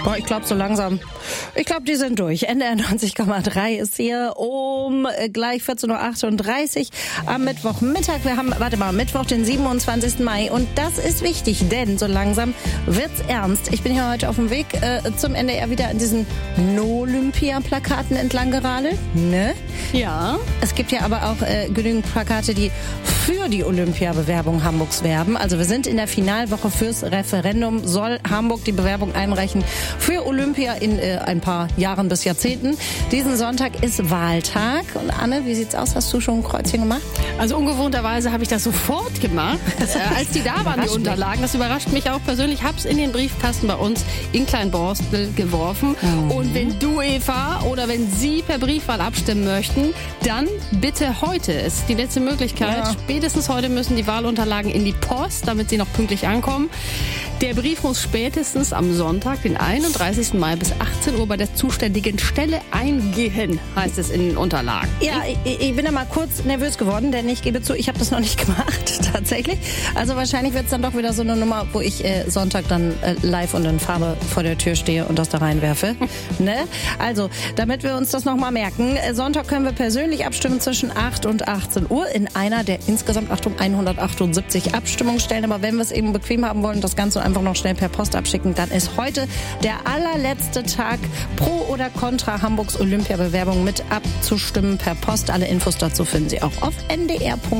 Boah, ich glaube so langsam. Ich glaube, die sind durch. NDR 90,3 ist hier um gleich 14.38 Uhr am Mittwochmittag. Wir haben, Mittwoch, den 27. Mai. Und das ist wichtig, denn so langsam wird's ernst. Ich bin hier heute auf dem Weg zum NDR wieder an diesen No-Olympia-Plakaten entlang geradelt. Ne? Ja. Es gibt ja aber auch genügend Plakate, die für die Olympia-Bewerbung Hamburgs werben. Also wir sind in der Finalwoche fürs Referendum. Soll Hamburg die Bewerbung einreichen für Olympia in ein paar Jahren bis Jahrzehnten. Diesen Sonntag ist Wahltag. Und Anne, wie sieht's aus? Hast du schon ein Kreuzchen gemacht? Also ungewohnterweise habe ich das sofort gemacht, als die da waren, die Unterlagen. Das überrascht mich auch persönlich. Ich habe es in den Briefkasten bei uns in Kleinborstel geworfen. Und wenn du, Eva, oder wenn Sie per Briefwahl abstimmen möchten, dann bitte heute. Ist die letzte Möglichkeit. Ja. Spätestens heute müssen die Wahlunterlagen in die Post, damit sie noch pünktlich ankommen. Der Brief muss spätestens am Sonntag, den 31. Mai bis 18 Uhr bei der zuständigen Stelle eingehen, heißt es in den Unterlagen. Ja, ich bin da mal kurz nervös geworden, denn ich gebe zu, ich habe das noch nicht gemacht, tatsächlich. Also wahrscheinlich wird es dann doch wieder so eine Nummer, wo ich Sonntag dann live und in Farbe vor der Tür stehe und das da reinwerfe. Ne? Also, damit wir uns das nochmal merken, Sonntag können wir persönlich abstimmen zwischen 8 und 18 Uhr in einer der insgesamt 178 Abstimmungsstellen. Aber wenn wir es eben bequem haben wollen, das Ganze einfach noch schnell per Post abschicken, dann ist heute der allerletzte Tag, pro oder contra Hamburgs Olympia-Bewerbung mit abzustimmen per Post. Alle Infos dazu finden Sie auch auf ndr.de.